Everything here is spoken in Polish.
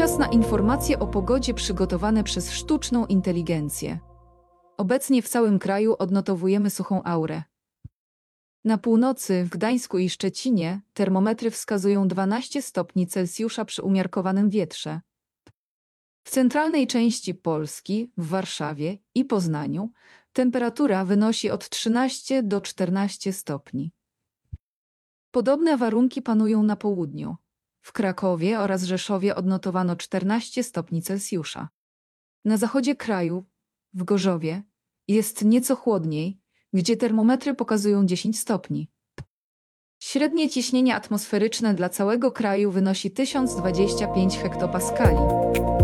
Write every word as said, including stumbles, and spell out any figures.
Czas na informacje o pogodzie przygotowane przez sztuczną inteligencję. Obecnie w całym kraju odnotowujemy suchą aurę. Na północy, w Gdańsku i Szczecinie, termometry wskazują dwanaście stopni Celsjusza przy umiarkowanym wietrze. W centralnej części Polski, w Warszawie i Poznaniu, temperatura wynosi od trzynastu do czternastu stopni. Podobne warunki panują na południu. W Krakowie oraz Rzeszowie odnotowano czternaście stopni Celsjusza. Na zachodzie kraju, w Gorzowie, jest nieco chłodniej, gdzie termometry pokazują dziesięć stopni. Średnie ciśnienie atmosferyczne dla całego kraju wynosi tysiąc dwadzieścia pięć hektopaskali.